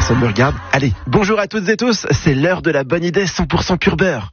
personne ne me regarde. Allez, bonjour à toutes et tous, c'est l'heure de la bonne idée 100% pur beurre.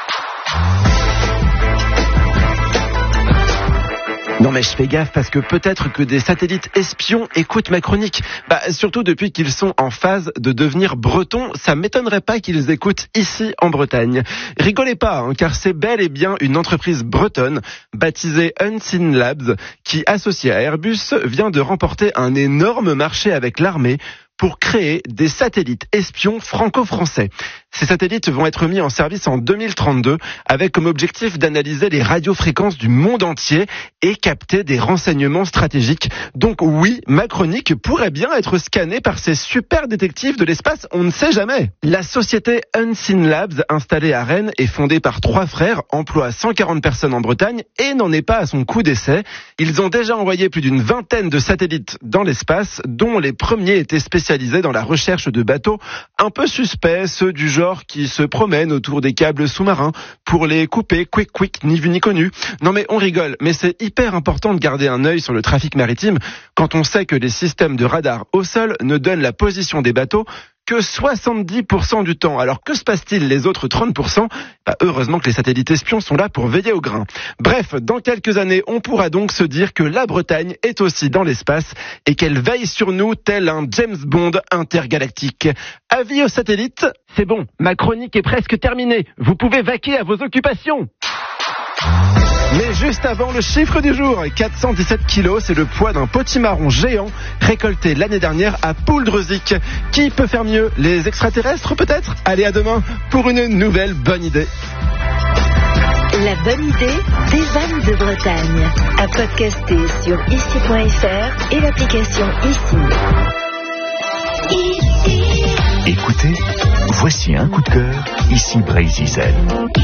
Non mais je fais gaffe parce que peut-être que des satellites espions écoutent ma chronique. Surtout depuis qu'ils sont en phase de devenir bretons, ça m'étonnerait pas qu'ils écoutent ici en Bretagne. Rigolez pas, car c'est bel et bien une entreprise bretonne baptisée Unseen Labs qui, associée à Airbus, vient de remporter un énorme marché avec l'armée pour créer des satellites espions franco-français. Ces satellites vont être mis en service en 2032 avec comme objectif d'analyser les radiofréquences du monde entier et capter des renseignements stratégiques. Donc oui, ma chronique pourrait bien être scannée par ces super détectives de l'espace, on ne sait jamais. La société Unseen Labs, installée à Rennes et fondée par 3 frères, emploie 140 personnes en Bretagne et n'en est pas à son coup d'essai. Ils ont déjà envoyé plus d'une vingtaine de satellites dans l'espace, dont les premiers étaient spécialisés dans la recherche de bateaux un peu suspects, ceux du genre qui se promènent autour des câbles sous-marins pour les couper quick, ni vu ni connu. Non mais on rigole, mais c'est hyper important de garder un œil sur le trafic maritime quand on sait que les systèmes de radar au sol ne donnent la position des bateaux que 70% du temps. Alors que se passe-t-il les autres 30% ? Heureusement que les satellites espions sont là pour veiller au grain. Bref, dans quelques années, on pourra donc se dire que la Bretagne est aussi dans l'espace et qu'elle veille sur nous tel un James Bond intergalactique. Avis aux satellites, c'est bon, ma chronique est presque terminée. Vous pouvez vaquer à vos occupations. Mais juste avant, le chiffre du jour, 417 kilos, c'est le poids d'un potimarron géant récolté l'année dernière à Pouldreuzic. Qui peut faire mieux ? Les extraterrestres peut-être ? Allez, à demain pour une nouvelle bonne idée. La bonne idée des vannes de Bretagne. À podcaster sur ici.fr et l'application Ici. Écoutez, voici un coup de cœur, ici Brésil.